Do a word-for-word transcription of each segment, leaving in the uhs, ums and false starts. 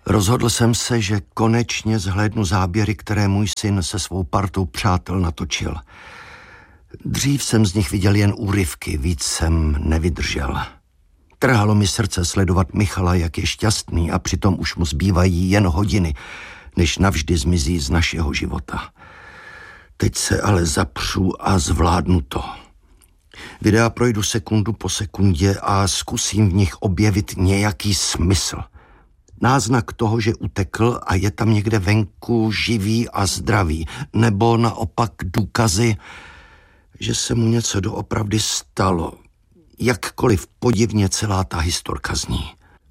Rozhodl jsem se, že konečně zhlédnu záběry, které můj syn se svou partou přátel natočil. Dřív jsem z nich viděl jen úryvky, víc jsem nevydržel. Trhalo mi srdce sledovat Michala, jak je šťastný, a přitom už mu zbývají jen hodiny, než navždy zmizí z našeho života. Teď se ale zapřu a zvládnu to. Videa projdu sekundu po sekundě a zkusím v nich objevit nějaký smysl. Náznak toho, že utekl a je tam někde venku živý a zdravý, nebo naopak důkazy, že se mu něco doopravdy stalo. Jakkoliv podivně celá ta historka zní.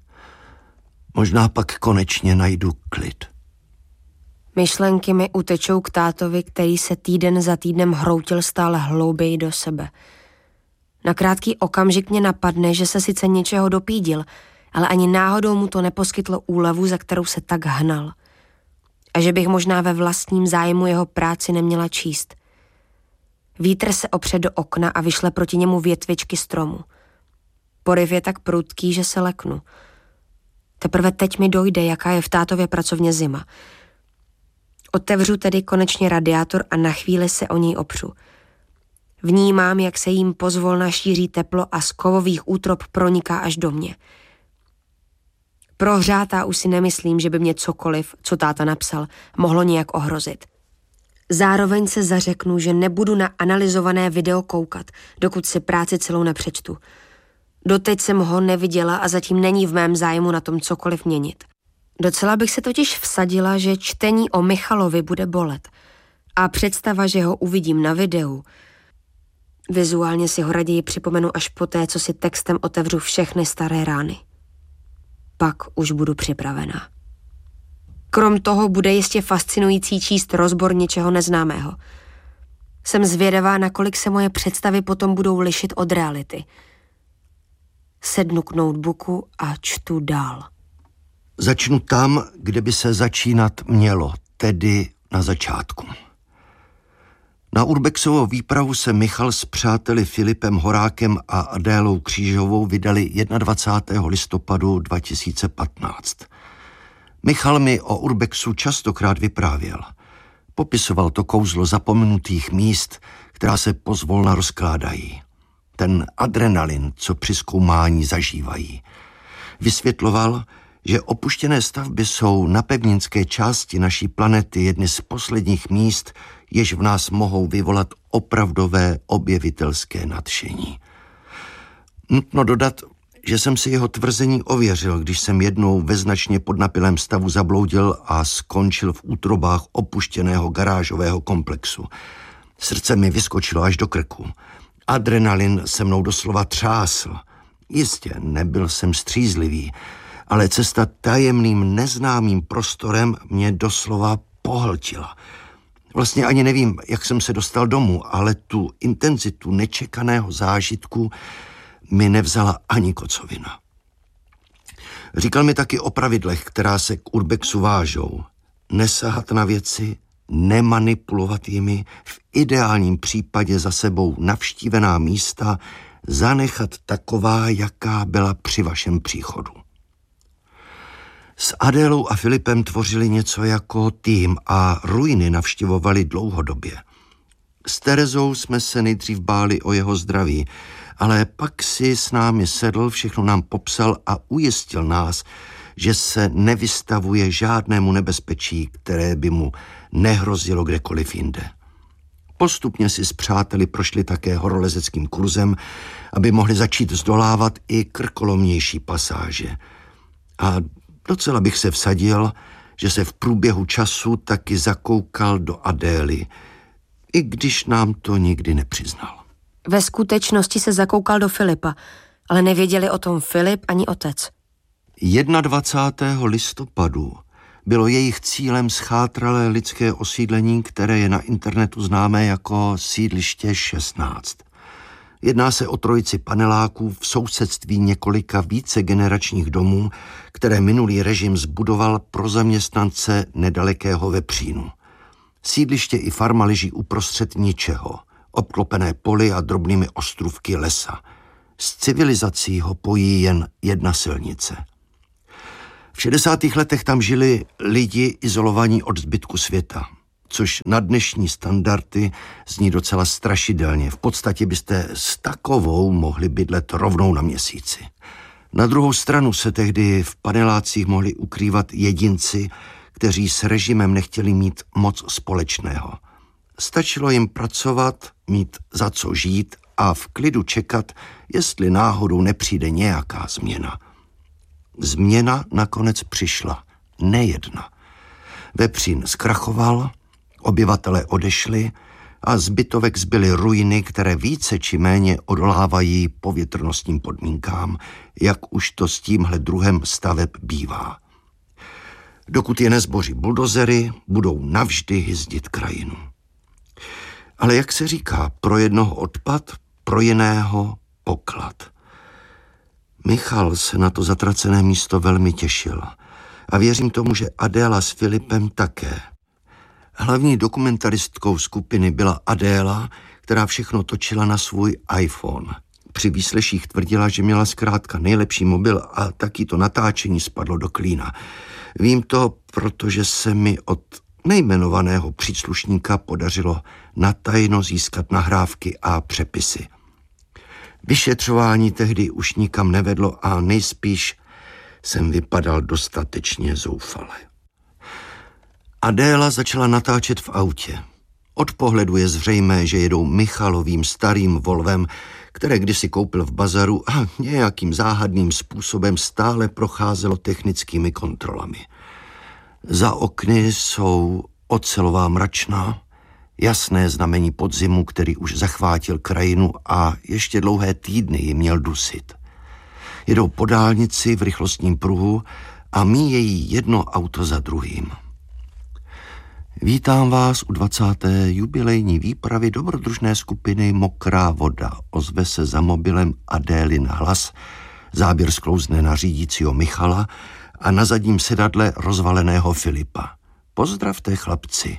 Možná pak konečně najdu klid. Myšlenky mi utečou k tátovi, který se týden za týdnem hroutil stále hlouběji do sebe. Na krátký okamžik mě napadne, že se sice něčeho dopídil, ale ani náhodou mu to neposkytlo úlevu, za kterou se tak hnal. A že bych možná ve vlastním zájmu jeho práci neměla číst. Vítr se opře do okna a vyšle proti němu větvičky stromu. Poryv je tak prudký, že se leknu. Teprve teď mi dojde, jaká je v tátově pracovně zima. Otevřu tedy konečně radiátor a na chvíli se o něj opřu. Vnímám, jak se jim pozvolna šíří teplo a z kovových útrop proniká až do mě. Prohřátá už si nemyslím, že by mě cokoliv, co táta napsal, mohlo nějak ohrozit. Zároveň se zařeknu, že nebudu na analyzované video koukat, dokud si práci celou nepřečtu. Doteď jsem ho neviděla a zatím není v mém zájmu na tom cokoliv měnit. Docela bych se totiž vsadila, že čtení o Michalovi bude bolet. A představa, že ho uvidím na videu. Vizuálně si ho raději připomenu až poté, co si textem otevřu všechny staré rány. Pak už budu připravená. Krom toho bude jistě fascinující číst rozbor něčeho neznámého. Jsem zvědavá, nakolik se moje představy potom budou lišit od reality. Sednu k notebooku a čtu dál. Začnu tam, kde by se začínat mělo, tedy na začátku. Na Urbexovou výpravu se Michal s přáteli Filipem Horákem a Adélou Křížovou vydali dvacátého prvního listopadu dva tisíce patnáct. Michal mi o Urbexu častokrát vyprávěl. Popisoval to kouzlo zapomenutých míst, která se pozvolna rozkládají. Ten adrenalin, co při zkoumání zažívají. Vysvětloval, že opuštěné stavby jsou na pevninské části naší planety jedny z posledních míst, jež v nás mohou vyvolat opravdové objevitelské nadšení. Nutno dodat, že jsem si jeho tvrzení ověřil, když jsem jednou ve značně podnapilém stavu zabloudil a skončil v útrobách opuštěného garážového komplexu. Srdce mi vyskočilo až do krku. Adrenalin se mnou doslova třásl. Jistě, nebyl jsem střízlivý, ale cesta tajemným neznámým prostorem mě doslova pohltila. Vlastně ani nevím, jak jsem se dostal domů, ale tu intenzitu nečekaného zážitku mi nevzala ani kocovina. Říkal mi taky o pravidlech, která se k Urbexu vážou. Nesahat na věci, nemanipulovat jimi, v ideálním případě za sebou navštívená místa zanechat taková, jaká byla při vašem příchodu. S Adélou a Filipem tvořili něco jako tým a ruiny navštěvovali dlouhodobě. S Terezou jsme se nejdřív báli o jeho zdraví, ale pak si s námi sedl, všechno nám popsal a ujistil nás, že se nevystavuje žádnému nebezpečí, které by mu nehrozilo kdekoliv jinde. Postupně si s přáteli prošli také horolezeckým kurzem, aby mohli začít zdolávat i krkolomnější pasáže. A docela bych se vsadil, že se v průběhu času taky zakoukal do Adély, i když nám to nikdy nepřiznal. Ve skutečnosti se zakoukal do Filipa, ale nevěděli o tom Filip ani otec. dvacátého prvního listopadu bylo jejich cílem schátralé lidské osídlení, které je na internetu známé jako sídliště šestnáct. Jedná se o trojici paneláků v sousedství několika vícegeneračních domů, které minulý režim zbudoval pro zaměstnance nedalekého Vepřínu. Sídliště i farma leží uprostřed ničeho, obklopené poli a drobnými ostrůvky lesa. S civilizací ho pojí jen jedna silnice. V šedesátých letech tam žili lidi izolovaní od zbytku světa, což na dnešní standardy zní docela strašidelně. V podstatě byste s takovou mohli bydlet rovnou na měsíci. Na druhou stranu se tehdy v panelácích mohli ukrývat jedinci, kteří s režimem nechtěli mít moc společného. Stačilo jim pracovat, mít za co žít a v klidu čekat, jestli náhodou nepřijde nějaká změna. Změna nakonec přišla, nejedna. Vepřín zkrachoval, obyvatelé odešli a zbytovek zbyly ruiny, které více či méně odolávají povětrnostním podmínkám, jak už to s tímhle druhem staveb bývá. Dokud je nezboří buldozery, budou navždy hyzdit krajinu. Ale jak se říká, pro jednoho odpad, pro jiného poklad. Michal se na to zatracené místo velmi těšil a věřím tomu, že Adéla s Filipem také. Hlavní dokumentaristkou skupiny byla Adéla, která všechno točila na svůj iPhone. Při výsleších tvrdila, že měla zkrátka nejlepší mobil a taky to natáčení spadlo do klína. Vím to, protože se mi od nejmenovaného příslušníka podařilo natajno získat nahrávky a přepisy. Vyšetřování tehdy už nikam nevedlo a nejspíš jsem vypadal dostatečně zoufale. Adéla začala natáčet v autě. Od pohledu je zřejmé, že jedou Michalovým starým Volvem, které kdysi koupil v bazaru a nějakým záhadným způsobem stále procházelo technickými kontrolami. Za okny jsou ocelová mračna, jasné znamení podzimu, který už zachvátil krajinu a ještě dlouhé týdny ji měl dusit. Jedou po dálnici v rychlostním pruhu a míjejí jedno auto za druhým. Vítám vás u dvacáté jubilejní výpravy dobrodružné skupiny Mokrá voda. Ozve se za mobilem Adélin hlas, záběr sklouzne na řídícího Michala a na zadním sedadle rozvaleného Filipa. Pozdravte, chlapci.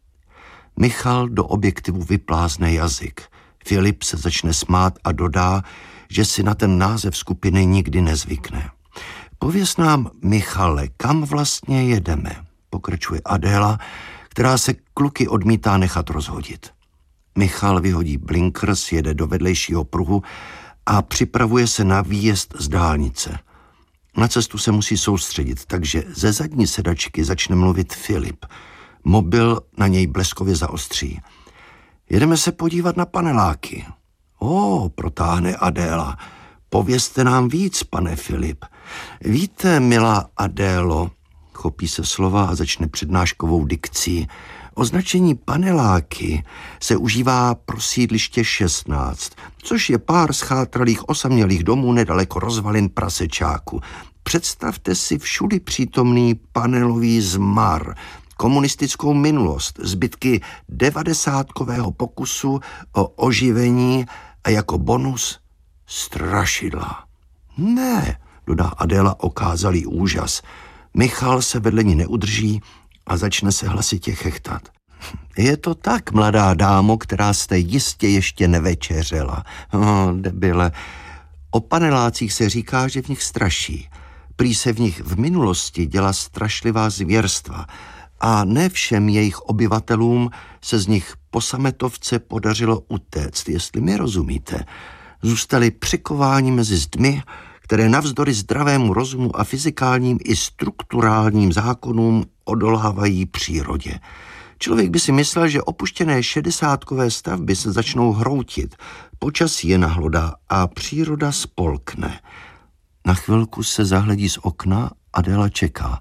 Michal do objektivu vyplázne jazyk. Filip se začne smát a dodá, že si na ten název skupiny nikdy nezvykne. Pověz nám, Michale, kam vlastně jedeme, pokračuje Adéla, která se kluky odmítá nechat rozhodit. Michal vyhodí blinkers, jede do vedlejšího pruhu a připravuje se na výjezd z dálnice. Na cestu se musí soustředit, takže ze zadní sedačky začne mluvit Filip. Mobil na něj bleskově zaostří. Jedeme se podívat na paneláky. Ó, protáhne Adéla. Povězte nám víc, pane Filip. Víte, milá Adélo, chopí se slova a začne přednáškovou dikcí. Označení paneláky se užívá pro sídliště šestnáct, což je pár schátralých osamělých domů nedaleko rozvalin Prasečáku. Představte si všudy přítomný panelový zmar, komunistickou minulost, zbytky devadesátkového pokusu o oživení a jako bonus strašidla. Ne, dodá Adéla okázalý úžas. Michal se vedle ní neudrží a začne se hlasitě chechtat. Je to tak, mladá dámo, která jste jistě ještě nevečeřela. Oh, debile. O panelácích se říká, že v nich straší. Prý se v nich v minulosti děla strašlivá zvěrstva a ne všem jejich obyvatelům se z nich po sametovce podařilo utéct, jestli mi rozumíte. Zůstali přikováni mezi zdmi, které navzdory zdravému rozumu a fyzikálním i strukturálním zákonům odolávají přírodě. Člověk by si myslel, že opuštěné šedesátkové stavby se začnou hroutit, počasí je nahlodá a příroda spolkne. Na chvilku se zahledí z okna, Adéla čeká.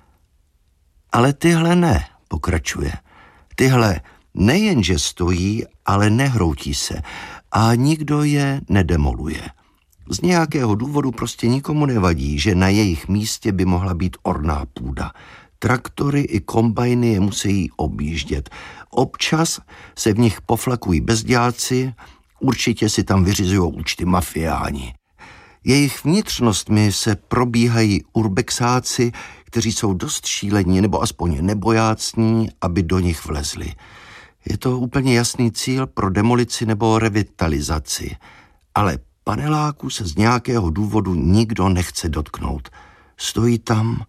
Ale tyhle ne, pokračuje. Tyhle nejenže stojí, ale nehroutí se a nikdo je nedemoluje. Z nějakého důvodu prostě nikomu nevadí, že na jejich místě by mohla být orná půda. Traktory i kombajny je musí objíždět. Občas se v nich poflakují bezdělci, určitě si tam vyřizují účty mafiáni. Jejich vnitřnostmi se probíhají urbexáci, kteří jsou dost šílení nebo aspoň nebojácní, aby do nich vlezli. Je to úplně jasný cíl pro demolici nebo revitalizaci, ale paneláku se z nějakého důvodu nikdo nechce dotknout. Stojí tam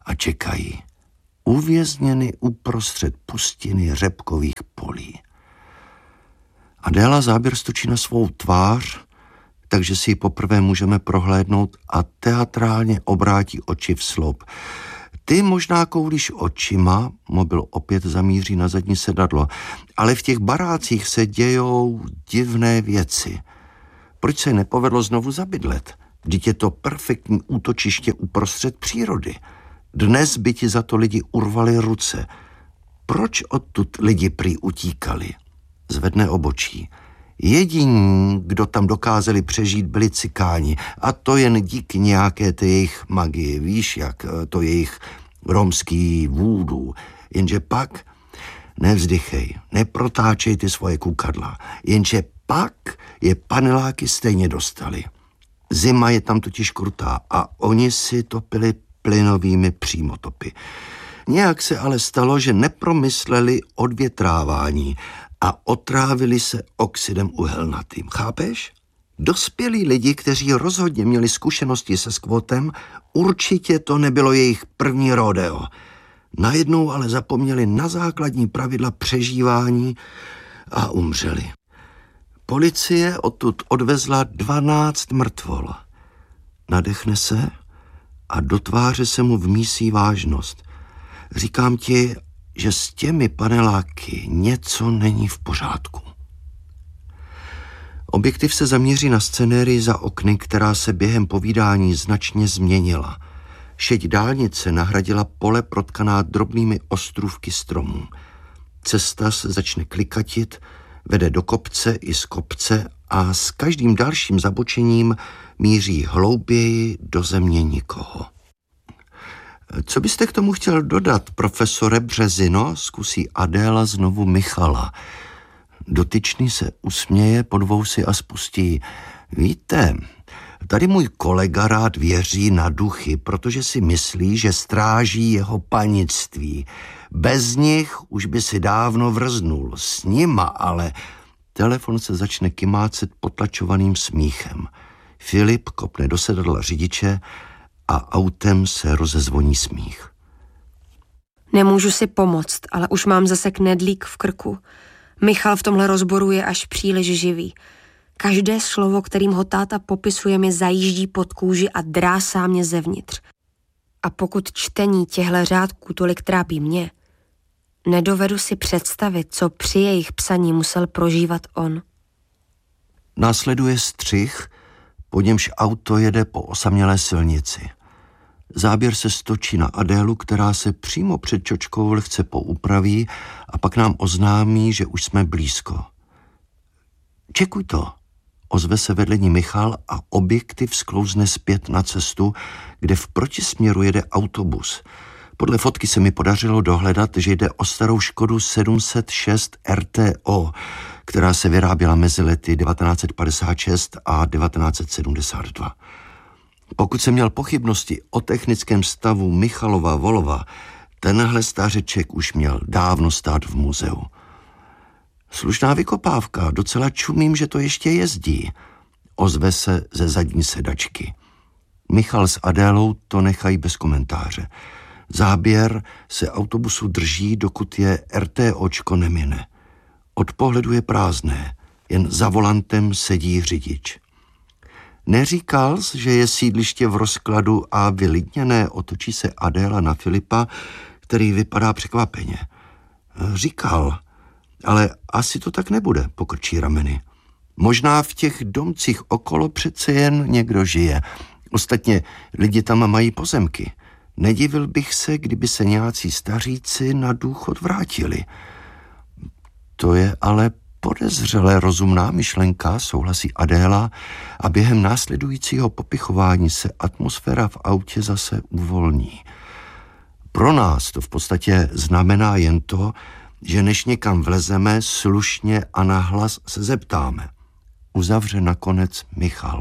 a čekají. Uvězněny uprostřed pustiny řepkových polí. Adéla záběr stočí na svou tvář, takže si ji poprvé můžeme prohlédnout a teatrálně obrátí oči v sloup. Ty možná koulíš očima, mobil opět zamíří na zadní sedadlo, ale v těch barácích se dějou divné věci. Proč se nepovedlo znovu zabydlet? Vždyť je to perfektní útočiště uprostřed přírody. Dnes by ti za to lidi urvali ruce. Proč odtud lidi prý utíkali? Zvedne obočí. Jediní, kdo tam dokázali přežít, byli cikáni. A to jen díky nějaké té jejich magii. Víš, jak to jejich romský vůdu. Jenže pak nevzdychej, neprotáčej ty svoje kukadla. Jenže pak je paneláky stejně dostali. Zima je tam totiž krutá a oni si topili plynovými přímotopy. Nějak se ale stalo, že nepromysleli odvětrávání a otrávili se oxidem uhelnatým. Chápeš? Dospělí lidi, kteří rozhodně měli zkušenosti se skvotem, určitě to nebylo jejich první rodeo. Najednou ale zapomněli na základní pravidla přežívání a umřeli. Policie odtud odvezla dvanáct mrtvol. Nadechne se a do tváře se mu vmísí vážnost. Říkám ti, že s těmi paneláky něco není v pořádku. Objektiv se zaměří na scenérii za okny, která se během povídání značně změnila. Šeď dálnice nahradila pole protkaná drobnými ostrůvky stromů. Cesta se začne klikatit, vede do kopce i z kopce a s každým dalším zabočením míří hlouběji do země nikoho. Co byste k tomu chtěl dodat, profesore Březino? Zkusí Adéla znovu Michala. Dotyčný se usměje, podvou si a spustí. Víte, tady můj kolega rád věří na duchy, protože si myslí, že stráží jeho panictví. Bez nich už by si dávno vrznul. S nima ale... Telefon se začne kymácet potlačovaným smíchem. Filip kopne do sedadla řidiče a autem se rozezvoní smích. Nemůžu si pomoct, ale už mám zase knedlík v krku. Michal v tomhle rozboru je až příliš živý. Každé slovo, kterým ho táta popisuje, mi zajíždí pod kůži a drásá mě zevnitř. A pokud čtení těchto řádků tolik trápí mě, nedovedu si představit, co při jejich psaní musel prožívat on. Následuje střih, po němž auto jede po osamělé silnici. Záběr se stočí na Adélu, která se přímo před čočkou lehce poupraví a pak nám oznámí, že už jsme blízko. Čekuj to, ozve se vedle ní Michal a objektiv sklouzne zpět na cestu, kde v protisměru jede autobus. Podle fotky se mi podařilo dohledat, že jde o starou Škodu sedm set šest R T O, která se vyráběla mezi lety devatenáct set padesát šest a devatenáct set sedmdesát dva. Pokud jsem měl pochybnosti o technickém stavu Michalova Volva, tenhle stařeček už měl dávno stát v muzeu. Slušná vykopávka, docela čumím, že to ještě jezdí, ozve se ze zadní sedačky. Michal s Adélou to nechají bez komentáře. Záběr se autobusu drží, dokud je RTOčko nemine. Od pohledu je prázdné, jen za volantem sedí řidič. Neříkal jsi, že je sídliště v rozkladu a vylidněné? Otočí se Adéla na Filipa, který vypadá překvapeně. Říkal, ale asi to tak nebude, pokrčí rameny. Možná v těch domcích okolo přece jen někdo žije. Ostatně lidi tam mají pozemky. Nedivil bych se, kdyby se nějací staříci na důchod vrátili. To je ale podezřelé rozumná myšlenka, souhlasí Adéla, a během následujícího popichování se atmosféra v autě zase uvolní. Pro nás to v podstatě znamená jen to, že než někam vlezeme, slušně a nahlas se zeptáme. Uzavře nakonec Michal.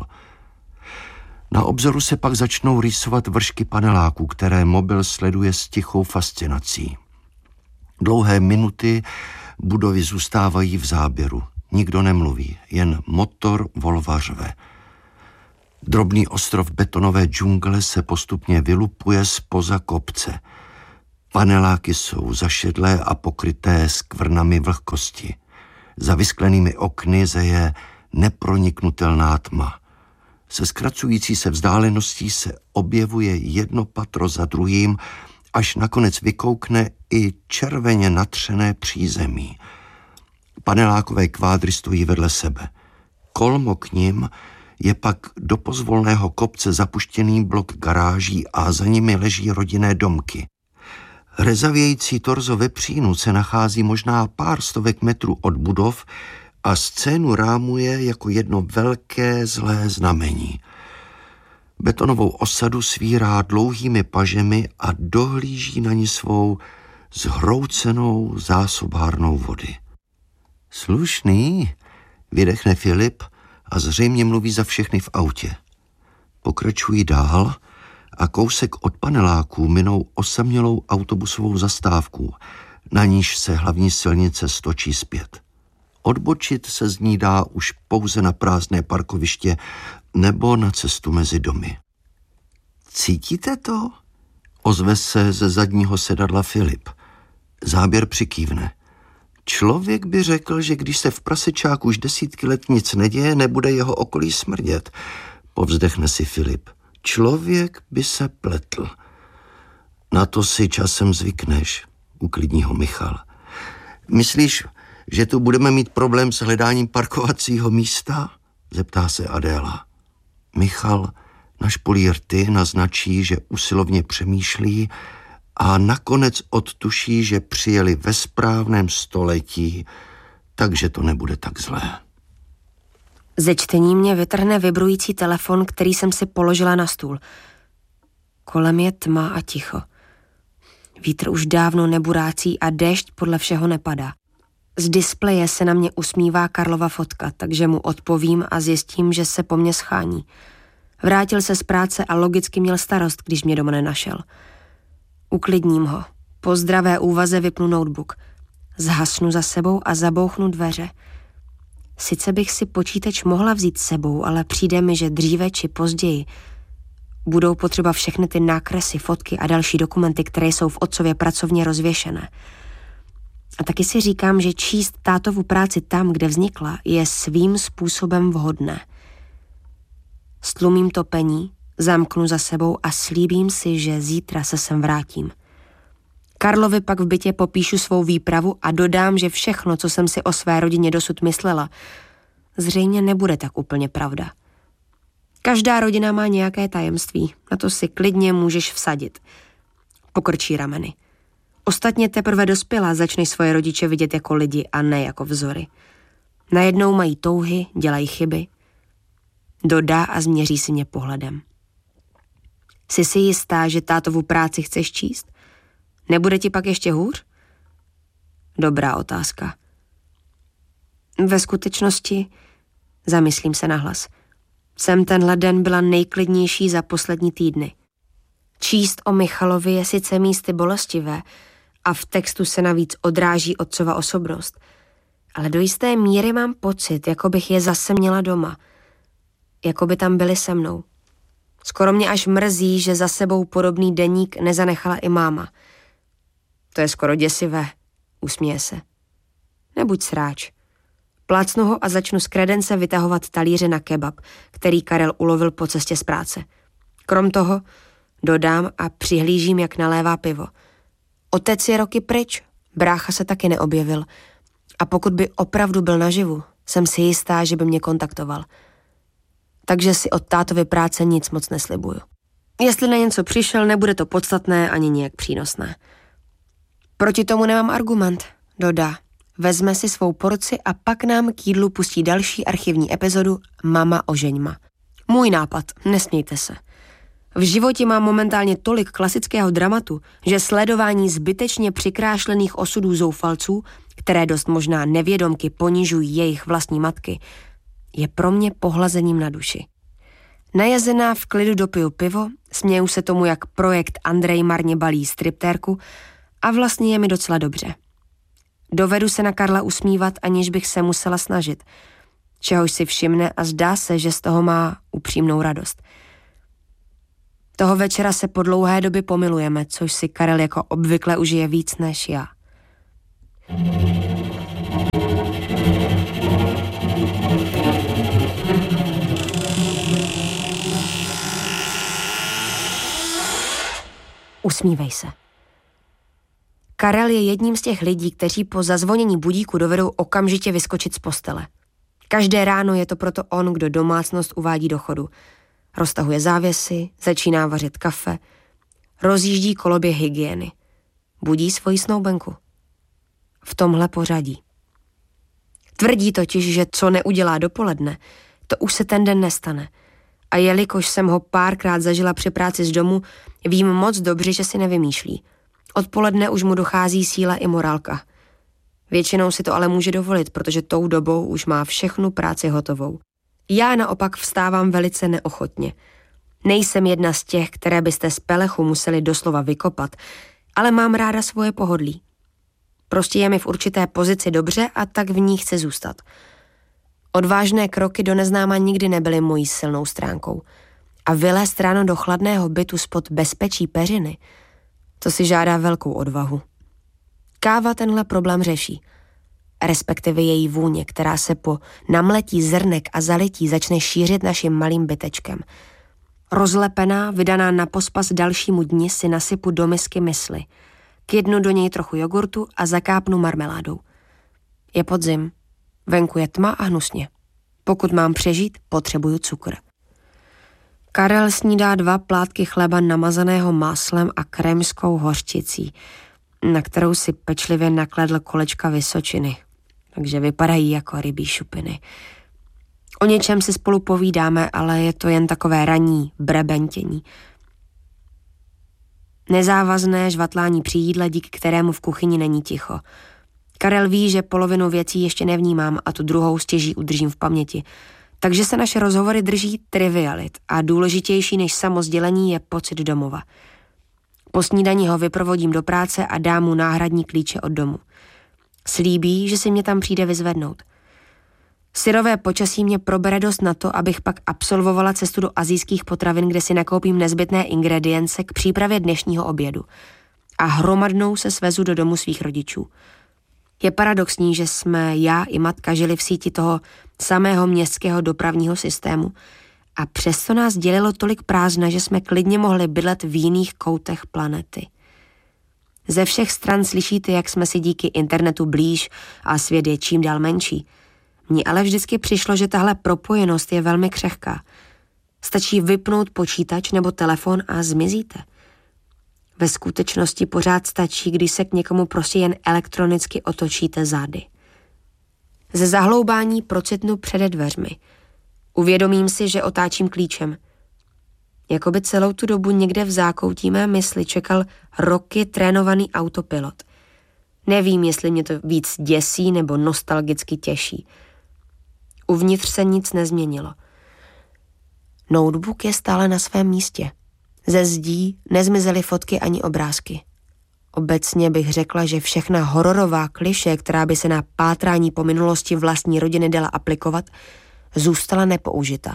Na obzoru se pak začnou rýsovat vršky paneláků, které mobil sleduje s tichou fascinací. Dlouhé minuty budovy zůstávají v záběru. Nikdo nemluví, jen motor Volva řve. Drobný ostrov betonové džungle se postupně vylupuje zpoza kopce. Paneláky jsou zašedlé a pokryté skvrnami vlhkosti. Za vysklenými okny zeje neproniknutelná tma. Se zkracující se vzdáleností se objevuje jedno patro za druhým, až nakonec vykoukne i červeně natřené přízemí. Panelákové kvádry stojí vedle sebe. Kolmo k nim je pak do pozvolného kopce zapuštěný blok garáží a za nimi leží rodinné domky. Rezavějící torzo vepřínu se nachází možná pár stovek metrů od budov a scénu rámuje jako jedno velké zlé znamení. Betonovou osadu svírá dlouhými pažemi a dohlíží na ní svou zhroucenou zásobárnou vody. Slušný, vydechne Filip a zřejmě mluví za všechny v autě. Pokračují dál a kousek od paneláků minou osamělou autobusovou zastávku, na níž se hlavní silnice stočí zpět. Odbočit se z ní dá už pouze na prázdné parkoviště nebo na cestu mezi domy. Cítíte to? Ozve se ze zadního sedadla Filip. Záběr přikývne. Člověk by řekl, že když se v prasečáku už desítky let nic neděje, nebude jeho okolí smrdět. Povzdechne si Filip. Člověk by se pletl. Na to si časem zvykneš, uklidní ho Michal. Myslíš, že tu budeme mít problém s hledáním parkovacího místa? Zeptá se Adéla. Michal našpolí rty, naznačí, že usilovně přemýšlí a nakonec odtuší, že přijeli ve správném století, takže to nebude tak zlé. Ze čtení mě vytrhne vibrující telefon, který jsem si položila na stůl. Kolem je tma a ticho. Vítr už dávno neburácí a déšť podle všeho nepadá. Z displeje se na mě usmívá Karlova fotka, takže mu odpovím a zjistím, že se po mně schání. Vrátil se z práce a logicky měl starost, když mě doma nenašel. Uklidním ho. Po zdravé úvaze vypnu notebook. Zhasnu za sebou a zabouchnu dveře. Sice bych si počítač mohla vzít s sebou, ale přijde mi, že dříve či později budou potřeba všechny ty nákresy, fotky a další dokumenty, které jsou v otcově pracovně rozvěšené. A taky si říkám, že číst tátovu práci tam, kde vznikla, je svým způsobem vhodné. Stlumím topení, zamknu za sebou a slíbím si, že zítra se sem vrátím. Karlovi pak v bytě popíšu svou výpravu a dodám, že všechno, co jsem si o své rodině dosud myslela, zřejmě nebude tak úplně pravda. Každá rodina má nějaké tajemství, na to si klidně můžeš vsadit. Pokrčí rameny. Ostatně teprve dospělá začneš svoje rodiče vidět jako lidi a ne jako vzory. Najednou mají touhy, dělají chyby. Dodá a změří si mě pohledem. Jsi si jistá, že tátovu práci chceš číst? Nebude ti pak ještě hůř? Dobrá otázka. Ve skutečnosti, zamyslím se nahlas, jsem tenhle den byla nejklidnější za poslední týdny. Číst o Michalovi je sice místy bolestivé a v textu se navíc odráží otcova osobnost, ale do jisté míry mám pocit, jako bych je zase měla doma, jako by tam byli se mnou. Skoro mě až mrzí, že za sebou podobný deník nezanechala i máma. To je skoro děsivé, usměje se. Nebuď sráč. Plácnu ho a začnu z kredence vytahovat talíře na kebab, který Karel ulovil po cestě z práce. Krom toho dodám a přihlížím, jak nalévá pivo. Otec je roky pryč, brácha se taky neobjevil. A pokud by opravdu byl naživu, jsem si jistá, že by mě kontaktoval. Takže si od tátovy práce nic moc neslibuju. Jestli na něco přišel, nebude to podstatné ani nějak přínosné. Proti tomu nemám argument, dodá. Vezme si svou porci a pak nám k jídlu pustí další archivní epizodu Mama ožeňma. Můj nápad, nesmějte se. V životě mám momentálně tolik klasického dramatu, že sledování zbytečně přikrášlených osudů zoufalců, které dost možná nevědomky ponižují jejich vlastní matky, je pro mě pohlazením na duši. Najezená v klidu dopiju pivo, směju se tomu, jak projekt Andrej marně balí striptérku a vlastně je mi docela dobře. Dovedu se na Karla usmívat, aniž bych se musela snažit. čehož si všimne a zdá se, že z toho má upřímnou radost. Toho večera se po dlouhé době pomilujeme, což si Karel jako obvykle užije víc než já. Usmívej se. Karel je jedním z těch lidí, kteří po zazvonění budíku dovedou okamžitě vyskočit z postele. Každé ráno je to proto on, kdo domácnost uvádí do chodu. Roztahuje závěsy, začíná vařit kafe, rozjíždí koloběh hygieny. Budí svoji snoubenku. V tomhle pořadí. Tvrdí totiž, že co neudělá dopoledne, to už se ten den nestane. A jelikož jsem ho párkrát zažila při práci z domu, vím moc dobře, že si nevymýšlí. Odpoledne už mu dochází síla i morálka. Většinou si to ale může dovolit, protože tou dobou už má všechnu práci hotovou. Já naopak vstávám velice neochotně. Nejsem jedna z těch, které byste z pelechu museli doslova vykopat, ale mám ráda svoje pohodlí. Prostě je mi v určité pozici dobře a tak v ní chci zůstat. Odvážné kroky do neznáma nikdy nebyly mojí silnou stránkou. A vylézt ráno do chladného bytu spod bezpečí peřiny, to si žádá velkou odvahu. Káva tenhle problém řeší. Respektive její vůně, která se po namletí zrnek a zalití začne šířit naším malým bytečkem. Rozlepená, vydaná na pospas dalšímu dni si nasypu do misky mysli. Kydnu do něj trochu jogurtu a zakápnu marmeládou. Je podzim. Venku je tma a hnusně. Pokud mám přežít, potřebuju cukr. Karel snídá dva plátky chleba namazaného máslem a krémskou hořčicí, na kterou si pečlivě nakledl kolečka Vysočiny, takže vypadají jako rybí šupiny. O něčem si spolu povídáme, ale je to jen takové ranní brebentění. Nezávazné žvatlání při jídle, díky kterému v kuchyni není ticho. Karel ví, že polovinu věcí ještě nevnímám a tu druhou stěží udržím v paměti. Takže se naše rozhovory drží trivialit a důležitější než samo sdělení je pocit domova. Po snídani ho vyprovodím do práce a dám mu náhradní klíče od domu. Slíbí, že si mě tam přijde vyzvednout. Syrové počasí mě probere dost na to, abych pak absolvovala cestu do asijských potravin, kde si nakoupím nezbytné ingredience k přípravě dnešního obědu. A hromadnou se svezu do domu svých rodičů. Je paradoxní, že jsme já i matka žili v síti toho samého městského dopravního systému a přesto nás dělilo tolik prázdna, že jsme klidně mohli bydlet v jiných koutech planety. Ze všech stran slyšíte, jak jsme si díky internetu blíž a svět je čím dál menší. Mně ale vždycky přišlo, že tahle propojenost je velmi křehká. Stačí vypnout počítač nebo telefon a zmizíte. Ve skutečnosti pořád stačí, když se k někomu prostě jen elektronicky otočíte zády. Ze zahloubání procitnu přede dveřmi. Uvědomím si, že otáčím klíčem. Jakoby celou tu dobu někde v zákoutí mé mysli čekal roky trénovaný autopilot. Nevím, jestli mě to víc děsí nebo nostalgicky těší. Uvnitř se nic nezměnilo. Notebook je stále na svém místě. Ze zdí nezmizely fotky ani obrázky. Obecně bych řekla, že všechna hororová klišé, která by se na pátrání po minulosti vlastní rodiny dala aplikovat, zůstala nepoužita.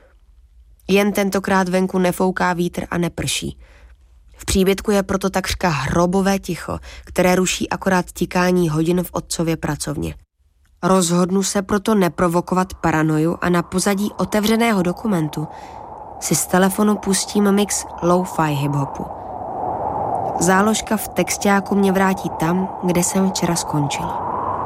Jen tentokrát venku nefouká vítr a neprší. V příbytku je proto takřka hrobové ticho, které ruší akorát tikání hodin v otcově pracovně. Rozhodnu se proto neprovokovat paranoju a na pozadí otevřeného dokumentu si z telefonu pustím mix lo-fi hip-hopu. Záložka v texťáku mě vrátí tam, kde jsem včera skončila.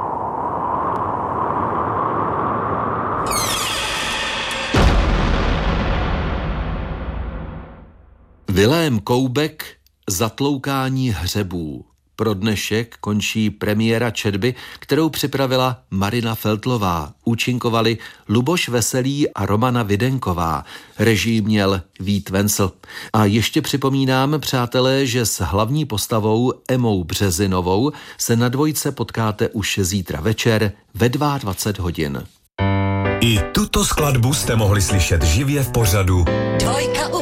Vilém Koubek, Zatloukání hřebů. Pro dnešek končí premiéra četby, kterou připravila Marina Feltlová. Účinkovali Luboš Veselý a Romana Videnková. Režii měl Vít Vencel. A ještě připomínám, přátelé, že s hlavní postavou Emou Březinovou se na dvojce potkáte už zítra večer ve dvacet dva hodin. I tuto skladbu jste mohli slyšet živě v pořadu Dvojka u